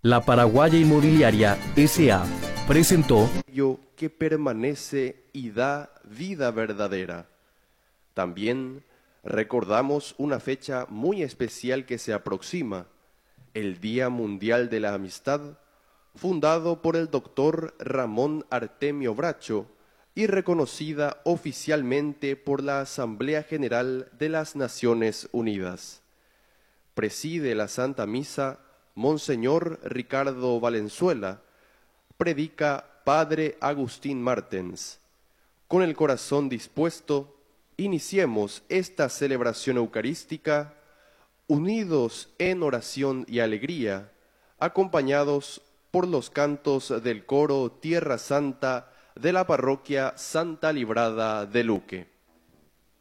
La Paraguaya Inmobiliaria S.A. presentó Que permanece y da vida verdadera. También recordamos una fecha muy especial que se aproxima, el Día Mundial de la Amistad, fundado por el doctor Ramón Artemio Bracho y reconocida oficialmente por la Asamblea General de las Naciones Unidas. Preside la Santa Misa Monseñor Ricardo Valenzuela, predica Padre Agustín Martens. Con el corazón dispuesto, iniciemos esta celebración eucarística, unidos en oración y alegría, acompañados por los cantos del coro Tierra Santa de la parroquia Santa Librada de Luque.